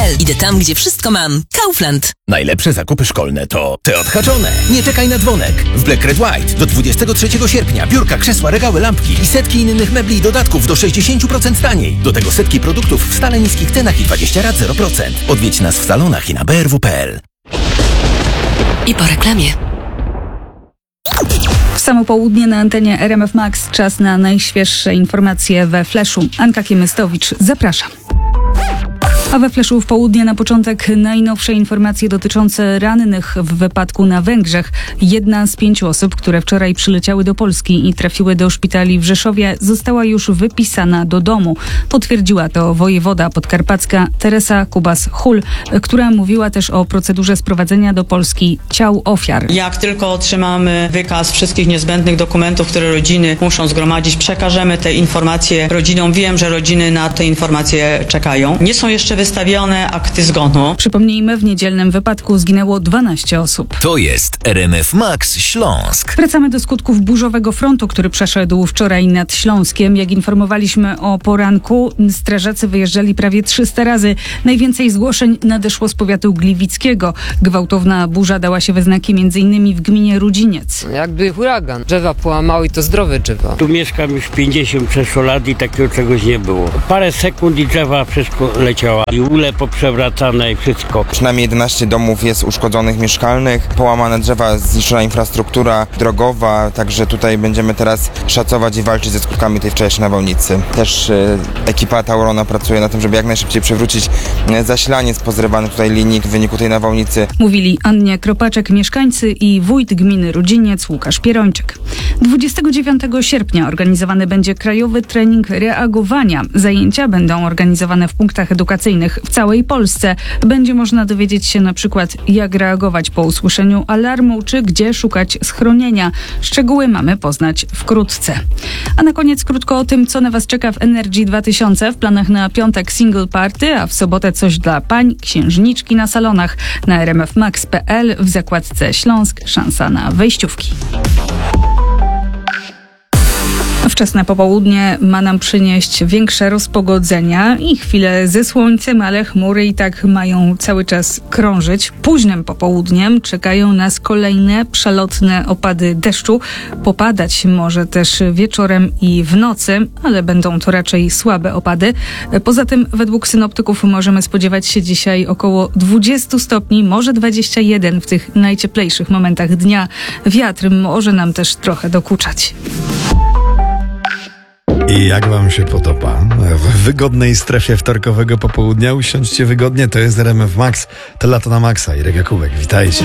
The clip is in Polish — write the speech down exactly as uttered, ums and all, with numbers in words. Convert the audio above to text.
l. Idę tam, gdzie wszystko mam. Kaufland. Najlepsze zakupy szkolne to te odhaczone. Nie czekaj na dzwonek. W Black Red White do dwudziestego trzeciego sierpnia biurka, krzesła, regały, lampki i setki innych mebli i dodatków do sześćdziesiąt procent taniej. Do tego setki produktów w stale niskich cenach i dwadzieścia rat zero procent. Odwiedź nas w salonach i na b r w kropka p l. I po reklamie. W samo południe na antenie R M F Max czas na najświeższe informacje we Fleszu. Anka Kiemystowicz, zapraszam. A we Fleszu w południe na początek najnowsze informacje dotyczące rannych w wypadku na Węgrzech. Jedna z pięciu osób, które wczoraj przyleciały do Polski i trafiły do szpitali w Rzeszowie, została już wypisana do domu. Potwierdziła to wojewoda podkarpacka Teresa Kubas-Hul, która mówiła też o procedurze sprowadzenia do Polski ciał ofiar. Jak tylko otrzymamy wykaz wszystkich niezbędnych dokumentów, które rodziny muszą zgromadzić, przekażemy te informacje rodzinom. Wiem, że rodziny na te informacje czekają. Nie są jeszcze wystawione akty zgonu. Przypomnijmy, w niedzielnym wypadku zginęło dwanaście osób. To jest R M F Max Śląsk. Wracamy do skutków burzowego frontu, który przeszedł wczoraj nad Śląskiem. Jak informowaliśmy o poranku, strażacy wyjeżdżali prawie trzysta razy. Najwięcej zgłoszeń nadeszło z powiatu gliwickiego. Gwałtowna burza dała się we znaki m.in. w gminie Rudziniec. Jakby huragan. Drzewa połamały i to zdrowe drzewa. Tu mieszkam już pięćdziesiąt przeszło lat i takiego czegoś nie było. Parę sekund i drzewa wszystko leciała. I ule poprzewracane i wszystko. Przynajmniej jedenaście domów jest uszkodzonych mieszkalnych, połamane drzewa, zniszczona infrastruktura drogowa, także tutaj będziemy teraz szacować i walczyć ze skutkami tej wczorajszej nawałnicy. Też e, ekipa Taurona pracuje na tym, żeby jak najszybciej przywrócić e, zasilanie z pozrywanych tutaj linii w wyniku tej nawałnicy. Mówili Annie Kropaczek, mieszkańcy i wójt gminy Rudziniec Łukasz Pierończyk. dwudziestego dziewiątego sierpnia organizowany będzie krajowy trening reagowania. Zajęcia będą organizowane w punktach edukacyjnych w całej Polsce. Będzie można dowiedzieć się na przykład, jak reagować po usłyszeniu alarmu, czy gdzie szukać schronienia. Szczegóły mamy poznać wkrótce. A na koniec krótko o tym, co na Was czeka w Energy dwa tysiące. W planach na piątek single party, a w sobotę coś dla pań, księżniczki na salonach. Na r m f max kropka p l w zakładce Śląsk szansa na wejściówki. Wczesne popołudnie ma nam przynieść większe rozpogodzenia i chwile ze słońcem, ale chmury i tak mają cały czas krążyć. Późnym popołudniem czekają nas kolejne przelotne opady deszczu. Popadać może też wieczorem i w nocy, ale będą to raczej słabe opady. Poza tym według synoptyków możemy spodziewać się dzisiaj około dwudziestu stopni, może dwadzieścia jeden w tych najcieplejszych momentach dnia. Wiatr może nam też trochę dokuczać. I jak wam się podoba? W wygodnej strefie wtorkowego popołudnia usiądźcie wygodnie, to jest R M F Max, to lato na maksa. Irek Jakubek, witajcie.